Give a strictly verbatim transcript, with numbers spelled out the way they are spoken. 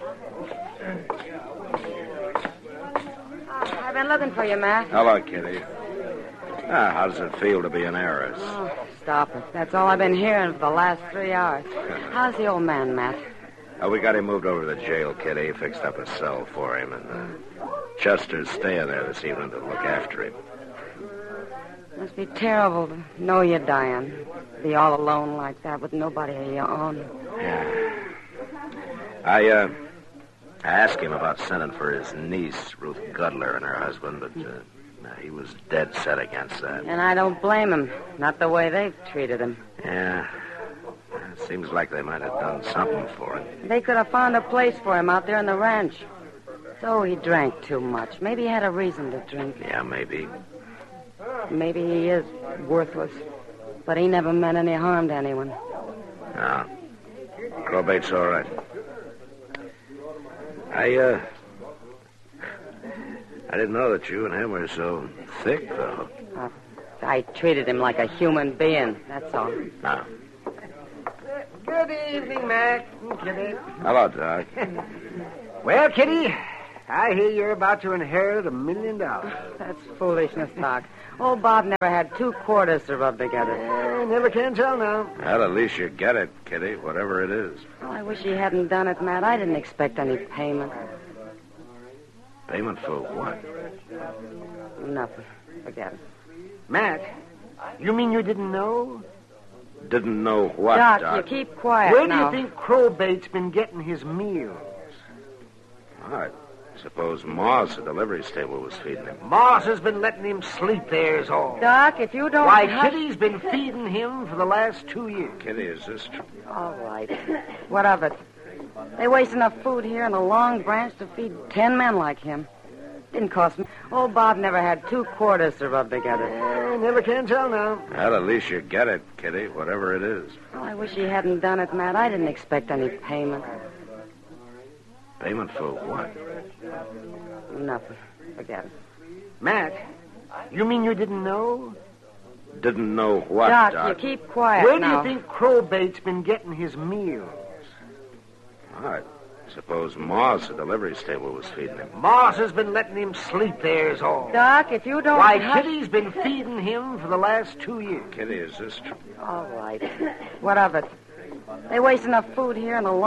I've been looking for you, Matt. Hello, Kitty. Ah, how does it feel to be an heiress? Oh, stop it. That's all I've been hearing for the last three hours. How's the old man, Matt? Oh, we got him moved over to the jail, Kitty. Fixed up a cell for him, and uh, Chester's staying there this evening to look after him. Must be terrible to know you're dying. Be all alone like that with nobody of your own. Yeah. I, uh, I asked him about sending for his niece, Ruth Gudler, and her husband, but uh, he was dead set against that. And I don't blame him. Not the way they've treated him. Yeah. It seems like they might have done something for him. They could have found a place for him out there in the ranch. So he drank too much. Maybe he had a reason to drink. Yeah, maybe. Maybe he is worthless. But he never meant any harm to anyone. No. Probate's all right. I, uh... I didn't know that you and him were so thick, though. Uh, I treated him like a human being, that's all. No. Good evening, Mac. Kitty. Hello, Doc. Well, Kitty, I hear you're about to inherit a million dollars. That's foolishness, Doc. Old Bob never had two quarters to rub together. Eh, never can tell now. Well, at least you get it, Kitty, whatever it is. Oh, I wish he hadn't done it, Matt. I didn't expect any payment. Payment for what? Nothing. Forget it. Mac, you mean you didn't know? Didn't know what, Doc, Doc? you keep quiet Where now. do you think Crowbait's been getting his meals? I suppose Moss, the delivery stable, was feeding him. Moss has been letting him sleep there is all. Doc, if you don't... Why, hush- Kitty's been feeding him for the last two years. Kitty, is this true? All right. What of it? They waste enough food here in the Long Branch to feed ten men like him. Didn't cost me. Old Bob never had two quarters to rub together. Eh, never can tell now. Well, at least you get it, Kitty, whatever it is. Oh, I wish he hadn't done it, Matt. I didn't expect any payment. Payment for what? Nothing. Forget it. Mac, you mean you didn't know? Didn't know what, Doc, Doc? you keep quiet Where do now. you think Crowbait's been getting his meals? I suppose Moss, the delivery stable, was feeding him. Moss has been letting him sleep there is all. Doc, if you don't... Why, hush- Kitty's been feeding him for the last two years. Kitty, is this true? All right. What of it? They waste enough food here in the